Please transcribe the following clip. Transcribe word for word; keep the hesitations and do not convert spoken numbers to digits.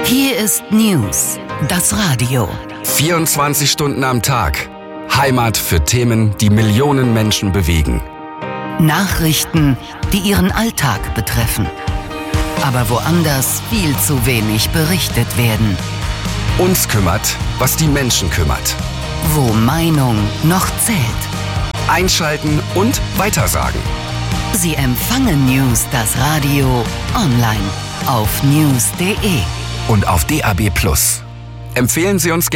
Hier ist News, das Radio. vierundzwanzig Stunden am Tag. Heimat für Themen, die Millionen Menschen bewegen. Nachrichten, die ihren Alltag betreffen. Aber woanders viel zu wenig berichtet werden. Uns kümmert, was die Menschen kümmert. Wo Meinung noch zählt. Einschalten und weitersagen. Sie empfangen News, das Radio, online auf news punkt de. Und auf D A B plus. Empfehlen Sie uns gerne.